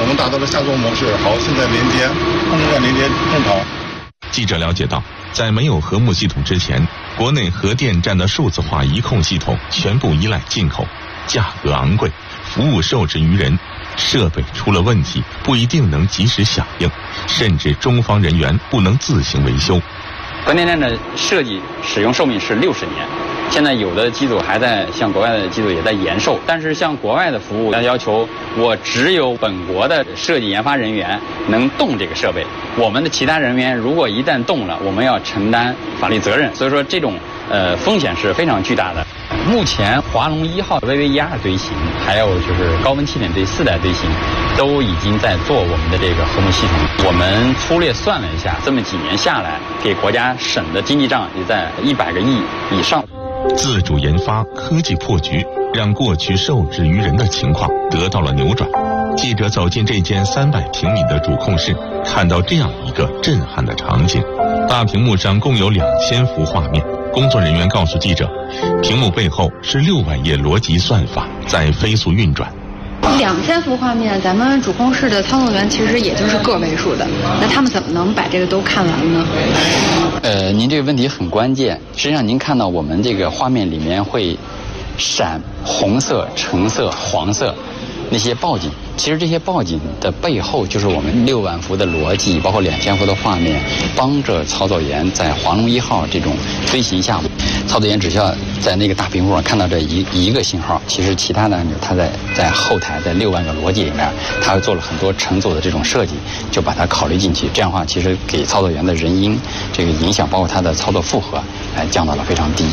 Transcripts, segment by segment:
我们达到了下座模式。好，现在连接，控制站连接正常。 记者了解到，在没有核幕系统之前，国内核电站的数字化仪控系统全部依赖进口，价格昂贵，服务受制于人，设备出了问题不一定能及时响应，甚至中方人员不能自行维修。 核电站的设计使用寿命是60年，现在有的机组还在，像国外的机组也在延寿，但是像国外的服务要求我只有本国的设计研发人员能动这个设备，我们的其他人员如果一旦动了，我们要承担法律责任，所以说这种风险是非常巨大的。目前华龙1号 VV12堆型，还有就是高温气点堆4代堆型，都已经在做我们的这个核幕系统。我们粗略算了一下，这么几年下来，给国家省的经济账也在100个亿以上。 自主研发，科技破局，让过去受制于人的情况得到了扭转。记者走进这间300平米的主控室，看到这样一个震撼的场景：大屏幕上共有2000幅画面。工作人员告诉记者，屏幕背后是6万页逻辑算法在飞速运转。 2000幅画面，咱们主控室的操作员其实也就是个位数的，那他们怎么能把这个都看完呢？ 您这个问题很关键。实际上，您看到我们这个画面里面会闪红色、橙色、黄色那些报警，其实这些报警的背后就是我们6万幅的逻辑，包括2000幅的画面，帮着操作员在华龙1号这种飞行项目，操作员只需要在那个大屏幕上看到这一个信号，其实其他的他在后台在6万个逻辑里面，他做了很多乘组的这种设计，就把它考虑进去。这样的话，其实给操作员的人因这个影响，包括他的操作负荷，降到了非常低。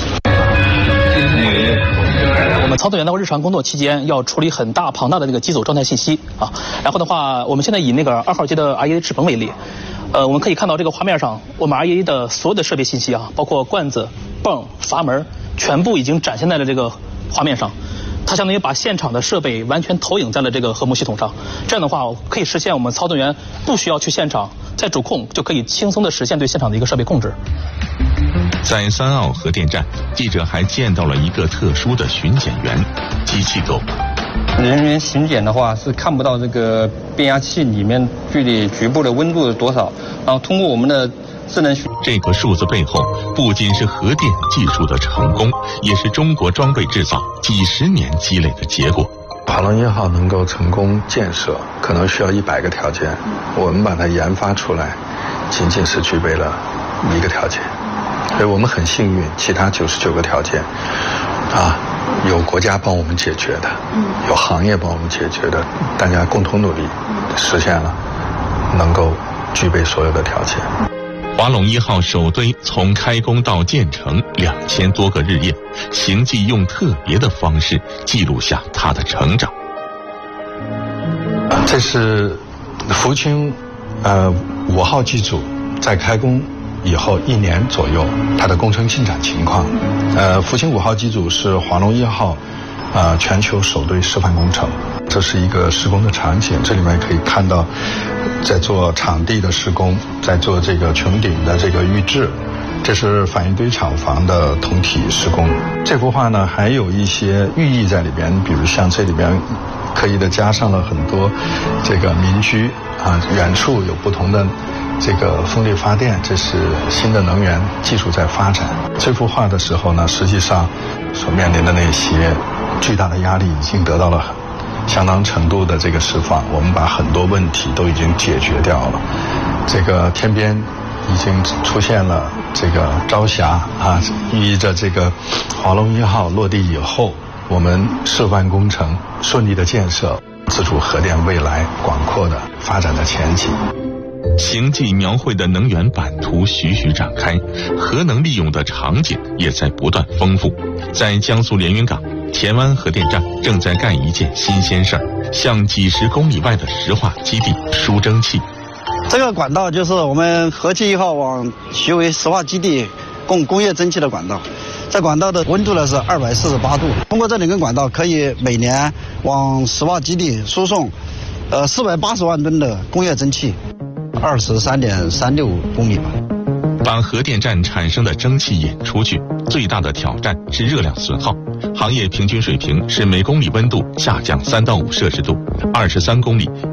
我们操作员在日常工作期间要处理很庞大的这个机组状态信息啊。然后的话，我们现在以那个2号机的 REA 齿泵为例，我们可以看到这个画面上，我们 REA 的所有的设备信息啊，包括罐子、泵、阀门，全部已经展现在了这个画面上。它相当于把现场的设备完全投影在了这个核幕系统上。这样的话，可以实现我们操作员不需要去现场，在主控就可以轻松的实现对现场的一个设备控制。 在3号核电站，记者还见到了一个特殊的巡检员——机器狗。 人员巡检的话是看不到这个变压器里面局部的温度是多少，然后通过我们的智能这个数字背后不仅是核电技术的成功，也是中国装备制造几十年积累的结果。 华龙1号能够成功建设，可能需要100个条件，我们把它研发出来，仅仅是具备了1个条件。所以我们很幸运，其他99个条件有国家帮我们解决的，有行业帮我们解决的，大家共同努力实现了能够具备所有的条件。 华龙1号首堆从开工到建成2000多个日夜，邢记用特别的方式记录下它的成长。 这是福清5号机组在开工以后1年左右它的工程进展情况。福清5号机组是华龙1号全球首堆示范工程。这是一个施工的场景，这里面可以看到在做场地的施工，在做这个穹顶的这个预制，这是反应堆厂房的通体施工。这幅画呢还有一些寓意在里边，比如像这里边刻意的加上了很多这个民居远处有不同的这个风力发电，这是新的能源技术在发展。这幅画的时候呢，实际上所面临的那些巨大的压力已经得到了相当程度的这个释放，我们把很多问题都已经解决掉了。这个天边已经出现了这个朝霞寓意着这个华龙1号落地以后，我们示范工程顺利的建设，自主核电未来广阔的发展的前景。 邢记描绘的能源版图徐徐展开，核能利用的场景也在不断丰富。在江苏连云港，田湾核电站正在干一件新鲜事儿，向几十公里外的石化基地输蒸汽。 这个管道就是我们核气1号往徐汇石化基地供工业蒸汽的管道。这管道的温度呢是248度，通过这2根管道可以每年往石化基地输送480万吨的工业蒸汽，23.36公里吧。 把核电站产生的蒸汽引出去，最大的挑战是热量损耗。行业平均水平是每公里温度下降3到5摄氏度，23公里